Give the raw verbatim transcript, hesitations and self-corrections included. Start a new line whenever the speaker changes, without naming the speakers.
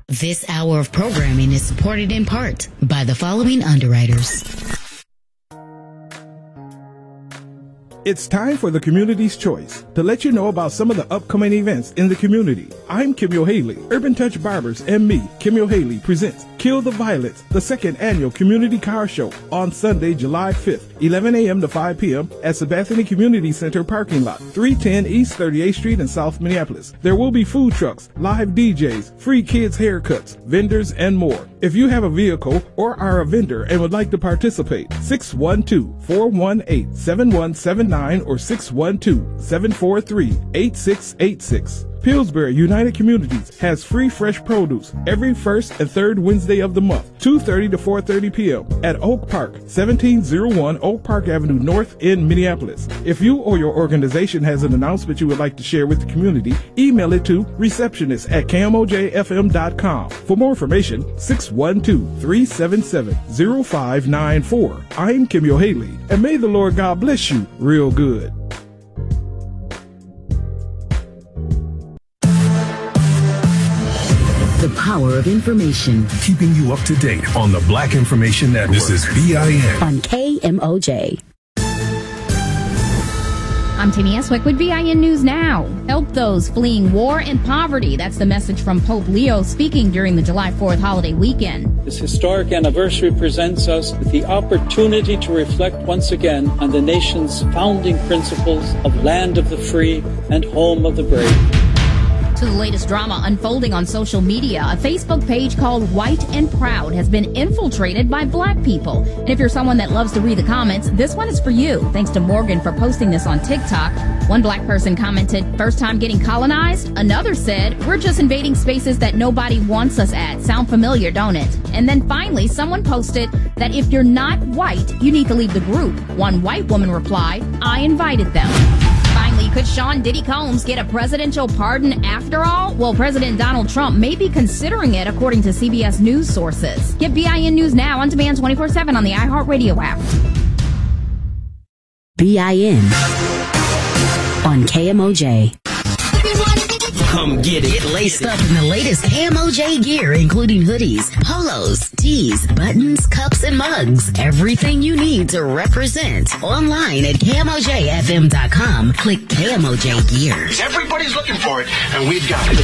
This hour of programming is supported in part by the following underwriters.
It's time for the Community's Choice to let you know about some of the upcoming events in the community. I'm Kimyo Haley. Urban Touch Barbers and me, Kimyo Haley, presents Kill the Violence, the second annual community car show on Sunday, July fifth, eleven a.m. to five p.m. at Sabathany Community Center parking lot, three ten East thirty-eighth Street in South Minneapolis. There will be food trucks, live D Js, free kids haircuts, vendors, and more. If you have a vehicle or are a vendor and would like to participate, six one two, four one eight, seven one seven nine or six one two, seven four three, eight six eight six. Pillsbury United Communities has free fresh produce every first and third Wednesday of the month, two thirty to four thirty p.m. at Oak Park, seventeen oh one Oak Park Avenue North in Minneapolis. If you or your organization has an announcement you would like to share with the community, email it to receptionist at k m o j f m dot com. For more information, six one two, three seven seven, zero five nine four. I'm Kimyo Haley, and may the Lord God bless you real good.
The power of information.
Keeping you up to date on the Black Information Network. This is B I N.
On K M O J.
I'm Tammy Eswick with B I N News Now. Help those fleeing war and poverty. That's the message from Pope Leo speaking during the July fourth holiday weekend.
This historic anniversary presents us with the opportunity to reflect once again on the nation's founding principles of land of the free and home of the brave.
To the latest drama unfolding on social media, a Facebook page called White and Proud has been infiltrated by black people. And if you're someone that loves to read the comments, this one is for you. Thanks to Morgan for posting this on TikTok. One black person commented, "First time getting colonized?" Another said, "We're just invading spaces that nobody wants us at. Sound familiar, don't it?" And then finally, someone posted that if you're not white, you need to leave the group. One white woman replied, "I invited them." Finally, could Sean Diddy Combs get a presidential pardon after all? Well, President Donald Trump may be considering it, according to C B S News sources. Get B I N News Now on demand twenty-four seven on the iHeartRadio app.
B I N on K M O J.
Come get it.
Get laced up in the latest K M O J gear, including hoodies, polos, tees, buttons, cups, and mugs. Everything you need to represent. Online at K M O J F M dot com. Click K M O J Gear.
Everybody's looking for it, and we've got it.